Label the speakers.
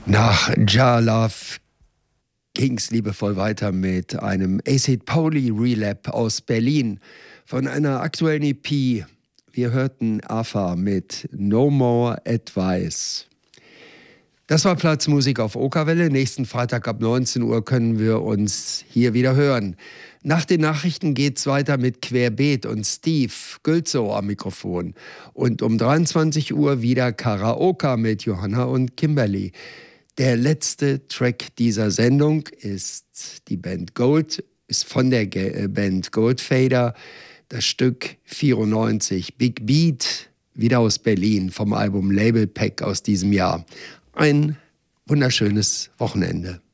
Speaker 1: Nach Ja Love ging's liebevoll weiter mit einem Acid Pauli Relap aus Berlin von einer aktuellen EP. Wir hörten AFA mit No More Advice. Das war Platzmusik auf Okerwelle. Nächsten Freitag ab 19 Uhr können wir uns hier wieder hören. Nach den Nachrichten geht's weiter mit Querbeet und Steve Gülzow am Mikrofon. Und um 23 Uhr wieder Karaoke mit Johanna und Kimberly. Der letzte Track dieser Sendung ist die Band Gold, ist von der Band Goldfader. Das Stück 94, Big Beat, wieder aus Berlin, vom Album Label Pack aus diesem Jahr. Ein wunderschönes Wochenende.